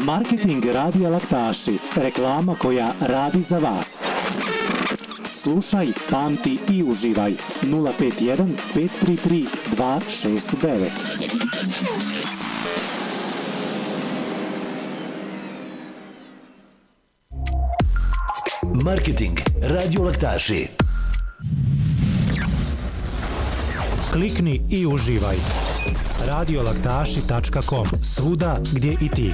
Marketing Radija Laktaši. Reklama koja radi za vas. Slušaj, pamti i uživaj. 051 533 269. Marketing Radio Laktaši. Klikni i uživaj. radiolaktaši.com. Svuda gdje i ti.